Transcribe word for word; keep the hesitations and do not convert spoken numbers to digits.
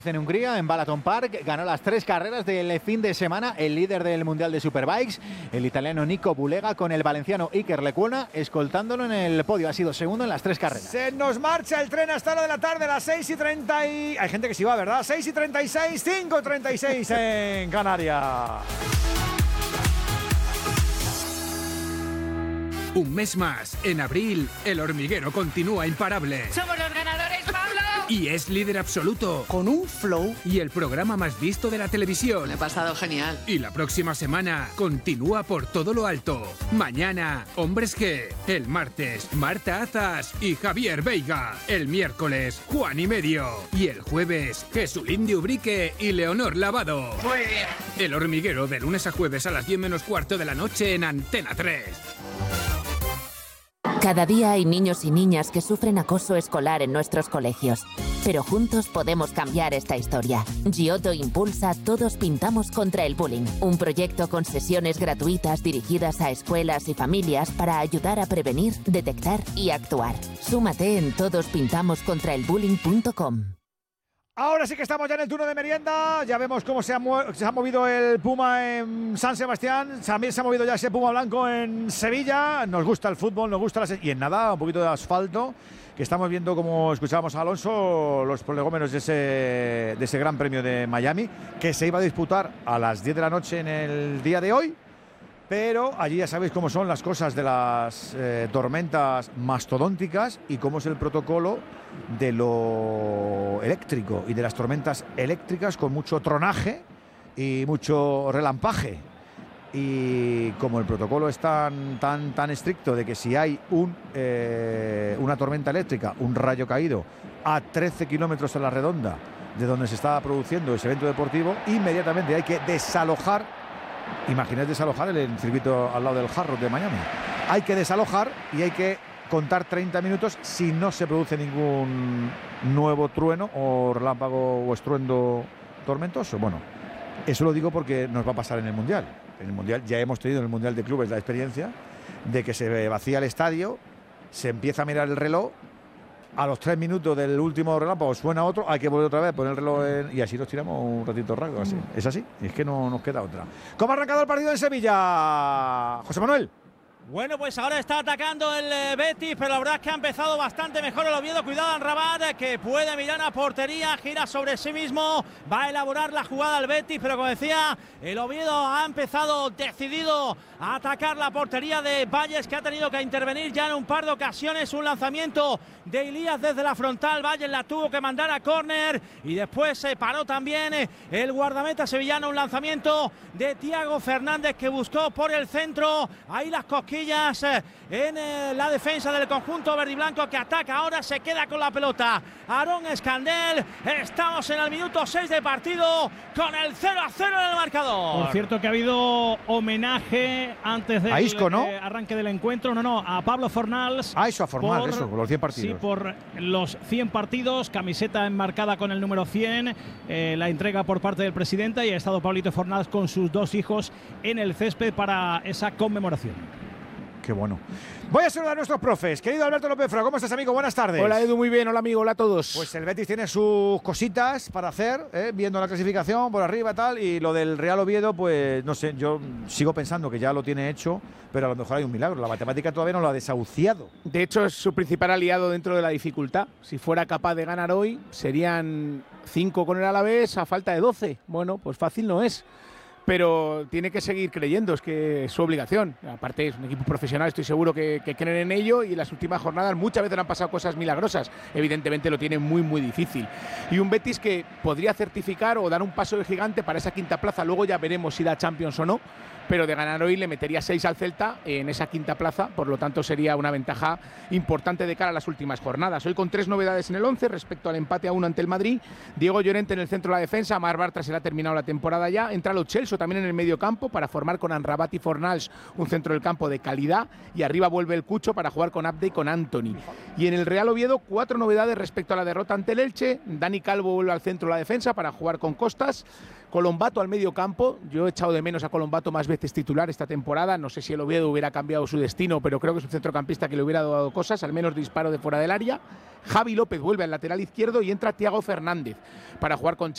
En Hungría, en Balaton Park, ganó las tres carreras del fin de semana el líder del Mundial de Superbikes, el italiano Nico Bulega, con el valenciano Iker Lecuona escoltándolo en el podio. Ha sido segundo en las tres carreras. Se nos marcha el tren hasta la de la tarde, las seis y treinta y... Hay gente que sí va, ¿verdad? seis y treinta y seis, cinco y treinta y seis en Canarias. Un mes más, en abril, El Hormiguero continúa imparable. ¡Somos los ganadores, Pablo! Y es líder absoluto. Con un flow. Y el programa más visto de la televisión. Me he pasado genial. Y la próxima semana continúa por todo lo alto. Mañana, Hombres G. El martes, Marta Azas y Javier Veiga. El miércoles, Juan y Medio. Y el jueves, Jesulín de Ubrique y Leonor Lavado. Muy bien. El Hormiguero, de lunes a jueves a las diez menos cuarto de la noche en Antena tres. Cada día hay niños y niñas que sufren acoso escolar en nuestros colegios. Pero juntos podemos cambiar esta historia. Giotto impulsa Todos Pintamos contra el Bullying, un proyecto con sesiones gratuitas dirigidas a escuelas y familias para ayudar a prevenir, detectar y actuar. Súmate en todos pintamos contra el bullying punto com. Ahora sí que estamos ya en el turno de merienda. Ya vemos cómo se ha, se ha movido el Puma en San Sebastián. También se ha movido ya ese Puma blanco en Sevilla. Nos gusta el fútbol, nos gusta la... Y en nada, un poquito de asfalto. Que estamos viendo, como escuchábamos a Alonso, los prolegómenos de ese, de ese Gran Premio de Miami, que se iba a disputar a las diez de la noche en el día de hoy. Pero allí ya sabéis cómo son las cosas de las eh, tormentas mastodónticas y cómo es el protocolo de lo eléctrico y de las tormentas eléctricas con mucho tronaje y mucho relampaje. Y como el protocolo es tan, tan, tan estricto de que si hay un, eh, una tormenta eléctrica, un rayo caído a trece kilómetros a la redonda de donde se está produciendo ese evento deportivo, inmediatamente hay que desalojar. Imaginad desalojar el circuito al lado del Hard Rock de Miami. Hay que desalojar y hay que contar treinta minutos si no se produce ningún nuevo trueno o relámpago o estruendo tormentoso. Bueno, eso lo digo porque nos va a pasar en el Mundial. En el Mundial ya hemos tenido en el Mundial de Clubes la experiencia de que se vacía el estadio, se empieza a mirar el reloj. A los tres minutos del último relámpago suena otro, hay que volver otra vez, poner el reloj en, y así nos tiramos un ratito rato. Así. Es así, y es que no nos queda otra. ¿Cómo ha arrancado el partido en Sevilla, José Manuel? Bueno, pues ahora está atacando el eh, Betis, pero la verdad es que ha empezado bastante mejor el Oviedo. Cuidado en Rabat, que puede mirar a portería, gira sobre sí mismo, va a elaborar la jugada al Betis, pero como decía, el Oviedo ha empezado decidido a atacar la portería de Valles, que ha tenido que intervenir ya en un par de ocasiones. Un lanzamiento de Ilías desde la frontal, Valles la tuvo que mandar a córner y después se paró también el guardameta sevillano. Un lanzamiento de Thiago Fernández que buscó por el centro, ahí las cosquillas en la defensa del conjunto verde y blanco, que ataca ahora, se queda con la pelota Aarón Escandel. Estamos en el minuto seis de partido con el cero a cero en el marcador. Por cierto que ha habido homenaje antes del Isco, ¿no? eh, arranque del encuentro, no, no, a Pablo Fornals. Ah, eso, a Fornals, eso, por los cien partidos. Sí, por los cien partidos, camiseta enmarcada con el número cien, eh, la entrega por parte del presidente, y ha estado Pablito Fornals con sus dos hijos en el césped para esa conmemoración. Qué bueno. Voy a saludar a nuestros profes. Querido Alberto López Fra, ¿cómo estás, amigo? Buenas tardes. Hola, Edu, muy bien. Hola, amigo. Hola a todos. Pues el Betis tiene sus cositas para hacer, ¿eh? Viendo la clasificación por arriba y tal, y lo del Real Oviedo, pues no sé, yo sigo pensando que ya lo tiene hecho, pero a lo mejor hay un milagro. La matemática todavía no lo ha desahuciado. De hecho, es su principal aliado dentro de la dificultad. Si fuera capaz de ganar hoy, serían cinco con el Alavés a falta de doce. Bueno, pues fácil no es. Pero tiene que seguir creyendo, es que es su obligación. Aparte es un equipo profesional, estoy seguro que, que creen en ello, y en las últimas jornadas muchas veces han pasado cosas milagrosas. Evidentemente lo tiene muy muy difícil. Y un Betis que podría certificar o dar un paso de gigante para esa quinta plaza. Luego ya veremos si da Champions o no, pero de ganar hoy le metería seis al Celta en esa quinta plaza, por lo tanto sería una ventaja importante de cara a las últimas jornadas. Hoy con tres novedades en el once respecto al empate a uno ante el Madrid. Diego Llorente en el centro de la defensa, Marc Bartra se le ha terminado la temporada ya, entra Lo Celso también en el medio campo para formar con Amrabat y Fornals un centro del campo de calidad, y arriba vuelve el Cucho para jugar con Abde y con Anthony. Y en el Real Oviedo cuatro novedades respecto a la derrota ante el Elche. Dani Calvo vuelve al centro de la defensa para jugar con Costas, Colombato al medio campo. Yo he echado de menos a Colombato más veces titular esta temporada. No sé si el Oviedo hubiera cambiado su destino, pero creo que es un centrocampista que le hubiera dado cosas, al menos disparo de fuera del área. Javi López vuelve al lateral izquierdo y entra Thiago Fernández para jugar con